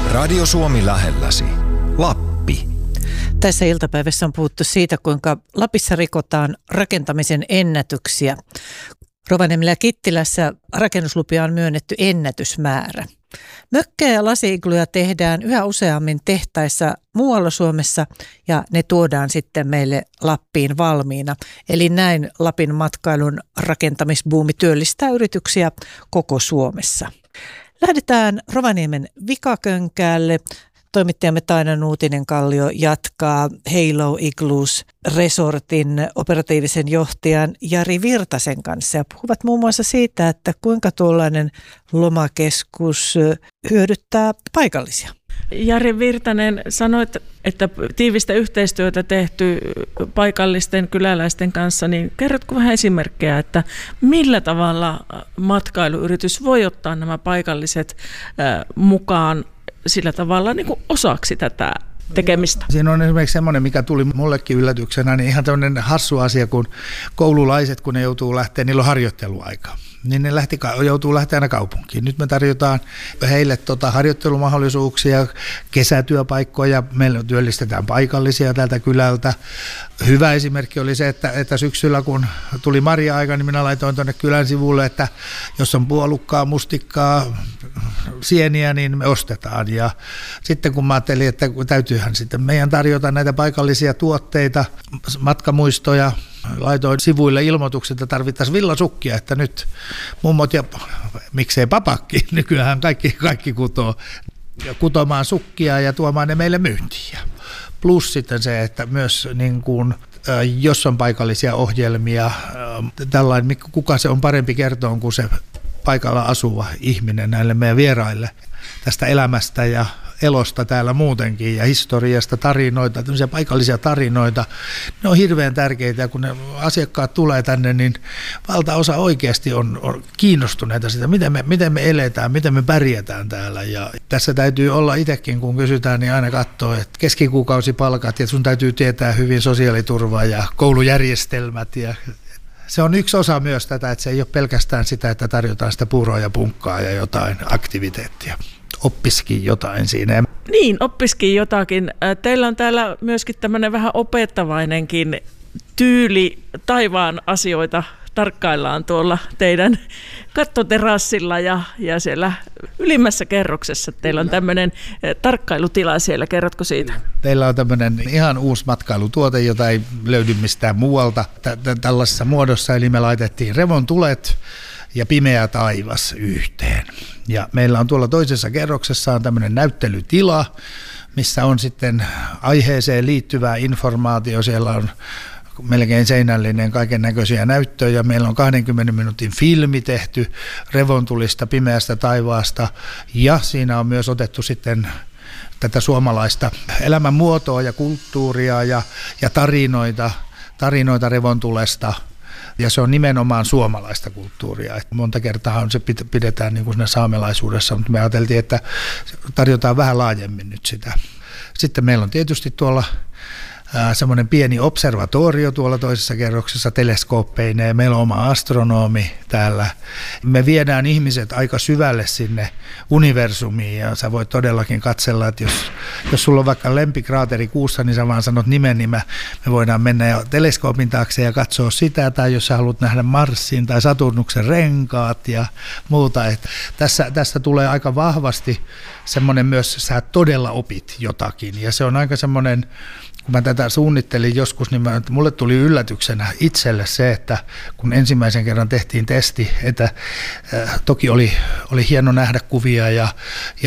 Radio Suomi lähelläsi. Lappi. Tässä iltapäivässä on puhuttu siitä, kuinka Lapissa rikotaan rakentamisen ennätyksiä. Rovaniemellä ja Kittilässä rakennuslupia on myönnetty ennätysmäärä. Mökkejä ja lasi-igluja tehdään yhä useammin tehtaissa muualla Suomessa ja ne tuodaan sitten meille Lappiin valmiina. Eli näin Lapin matkailun rakentamisbuumi työllistää yrityksiä koko Suomessa. Lähdetään Rovaniemen Vikakönkäälle. Toimittajamme Taina Nuutinen-Kallio jatkaa Halo Igloos Resortin operatiivisen johtajan Jari Virtasen kanssa ja puhuvat muun muassa siitä, että kuinka tuollainen lomakeskus hyödyttää paikallisia. Jari Virtanen, sanoit, että tiivistä yhteistyötä tehty paikallisten kyläläisten kanssa, niin kerrotko vähän esimerkkejä, että millä tavalla matkailuyritys voi ottaa nämä paikalliset mukaan sillä tavalla niin kuin osaksi tätä tekemistä? Siinä on esimerkiksi semmoinen, mikä tuli mullekin yllätyksenä, niin ihan tämmöinen hassu asia, kun koululaiset, kun ne joutuu lähteä, niillä on harjoitteluaika, niin ne joutuu lähteä aina kaupunkiin. Nyt me tarjotaan heille harjoittelumahdollisuuksia, kesätyöpaikkoja, meillä työllistetään paikallisia tältä kylältä. Hyvä esimerkki oli se, että syksyllä kun tuli marja-aika, niin minä laitoin tuonne kylän sivulle, että jos on puolukkaa, mustikkaa, sieniä, niin me ostetaan. Ja sitten kun mä ajattelin, että täytyyhän sitten meidän tarjota näitä paikallisia tuotteita, matkamuistoja, laitoin sivuille ilmoitukset, että tarvittaisiin villasukkia, että nyt mummot ja miksei papakki, nykyään kaikki kutoo kutomaan sukkia ja tuomaan ne meille myyntiin. Plus sitten se, että myös niin kuin, jos on paikallisia ohjelmia, tällainen, kuka se on parempi kertoa kuin se paikalla asuva ihminen näille meidän vieraille tästä elämästä ja elosta täällä muutenkin ja historiasta, tarinoita, tämmöisiä paikallisia tarinoita. Ne on hirveän tärkeitä ja kun ne asiakkaat tulee tänne, niin valtaosa oikeasti on kiinnostuneita siitä, miten me eletään, miten me pärjätään täällä. Ja tässä täytyy olla itsekin, kun kysytään, niin aina katsoa, että keskikuukausipalkat ja sun täytyy tietää hyvin sosiaaliturva ja koulujärjestelmät ja se on yksi osa myös tätä, että se ei ole pelkästään sitä, että tarjotaan sitä puuroa ja punkkaa ja jotain aktiviteettia. Oppisikin jotain siinä. Niin, oppisikin jotakin. Teillä on täällä myöskin tämmöinen vähän opettavainenkin tyyli, taivaan asioita tarkkaillaan tuolla teidän kattoterassilla ja siellä ylimmässä kerroksessa. Teillä on tämmöinen tarkkailutila siellä, kerrotko siitä? Teillä on tämmöinen ihan uusi matkailutuote, jota ei löydy mistään muualta tällaisessa muodossa, eli me laitettiin revontulet ja pimeä taivas yhteen. Ja meillä on tuolla toisessa kerroksessa on tämmöinen näyttelytila, missä on sitten aiheeseen liittyvää informaatio. Siellä on melkein seinällinen kaiken näköisiä näyttöjä. Meillä on 20 minuutin filmi tehty revontulista pimeästä taivaasta ja siinä on myös otettu sitten tätä suomalaista elämänmuotoa ja kulttuuria ja tarinoita revontulesta. Ja se on nimenomaan suomalaista kulttuuria. Et monta kertaa se pidetään niin kuin siinä saamelaisuudessa, mutta me ajateltiin, että tarjotaan vähän laajemmin nyt sitä. Sitten meillä on tietysti tuolla semmoinen pieni observatorio tuolla toisessa kerroksessa teleskooppeineen. Meillä on oma astronomi täällä. Me viedään ihmiset aika syvälle sinne universumiin ja sä voit todellakin katsella, että jos sulla on vaikka lempikraateri kuussa, niin sä vaan sanot nimen, niin me voidaan mennä teleskoopin taakse ja katsoa sitä, tai jos sä haluat nähdä Marsin tai Saturnuksen renkaat ja muuta. Että tässä tulee aika vahvasti semmoinen myös, sä todella opit jotakin ja se on aika semmoinen. Kun mä tätä suunnittelin joskus, niin mulle tuli yllätyksenä itselle se, että kun ensimmäisen kerran tehtiin testi, että toki oli hieno nähdä kuvia ja